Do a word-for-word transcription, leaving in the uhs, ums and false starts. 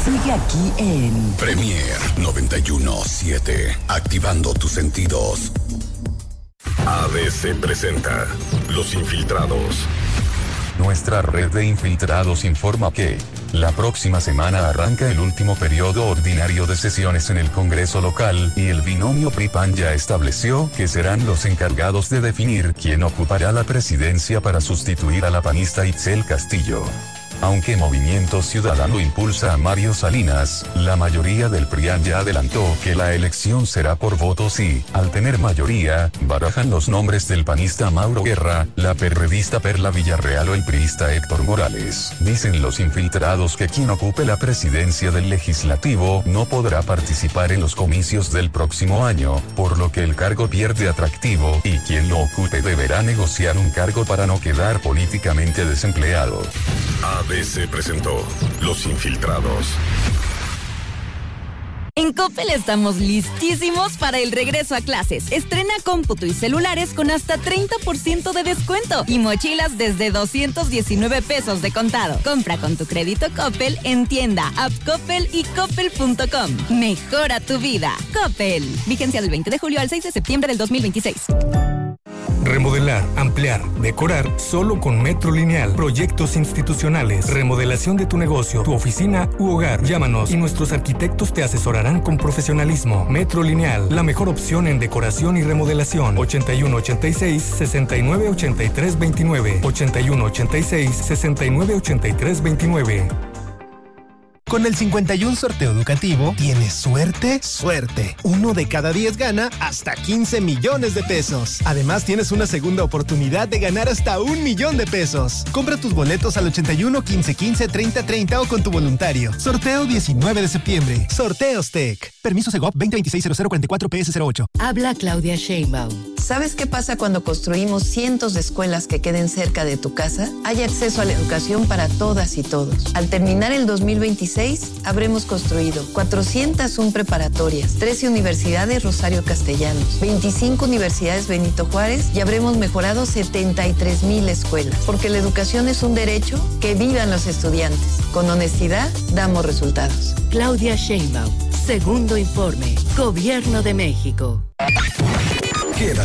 Sigue aquí en Premier noventa y uno punto siete, activando tus sentidos. A D C presenta Los Infiltrados. Nuestra red de infiltrados informa que la próxima semana arranca el último periodo ordinario de sesiones en el Congreso local y el binomio P R I-P A N ya estableció que serán los encargados de definir quién ocupará la presidencia para sustituir a la panista Itzel Castillo. Aunque Movimiento Ciudadano impulsa a Mario Salinas, la mayoría del P R I A N ya adelantó que la elección será por votos y, al tener mayoría, barajan los nombres del panista Mauro Guerra, la perredista Perla Villarreal o el priista Héctor Morales. Dicen los infiltrados que quien ocupe la presidencia del Legislativo no podrá participar en los comicios del próximo año, por lo que el cargo pierde atractivo y quien lo ocupe deberá negociar un cargo para no quedar políticamente desempleado. A D C presentó Los Infiltrados. En Coppel estamos listísimos para el regreso a clases. Estrena cómputo y celulares con hasta treinta por ciento de descuento y mochilas desde doscientos diecinueve pesos de contado. Compra con tu crédito Coppel en tienda, app Coppel y coppel punto com. Mejora tu vida. Coppel. Vigencia del veinte de julio al seis de septiembre del dos mil veintiséis. Remodelar, ampliar, decorar, solo con Metro Lineal. Proyectos institucionales, remodelación de tu negocio, tu oficina u hogar. Llámanos y nuestros arquitectos te asesorarán con profesionalismo. Metro Lineal, la mejor opción en decoración y remodelación. ochenta y uno ochenta y seis, sesenta y nueve ochenta y tres veintinueve. ochenta y uno ochenta y seis, sesenta y nueve ochenta y tres veintinueve. Con el cincuenta y uno sorteo educativo, ¿tienes suerte? Suerte. Uno de cada diez gana hasta quince millones de pesos. Además, tienes una segunda oportunidad de ganar hasta un millón de pesos. Compra tus boletos al ochenta y uno, quince quince, treinta treinta o con tu voluntario. Sorteo diecinueve de septiembre. Sorteos Tech. Permiso Segov veinte veintiséis cero cero cuarenta y cuatro P S cero ocho. Habla Claudia Sheinbaum. ¿Sabes qué pasa cuando construimos cientos de escuelas que queden cerca de tu casa? Hay acceso a la educación para todas y todos. Al terminar el dos mil veintiséis, habremos construido cuatrocientas uno preparatorias, trece universidades Rosario Castellanos, veinticinco universidades Benito Juárez y habremos mejorado setenta y tres mil escuelas. Porque la educación es un derecho, que vivan los estudiantes. Con honestidad, damos resultados. Claudia Sheinbaum, segundo informe, Gobierno de México. Quédate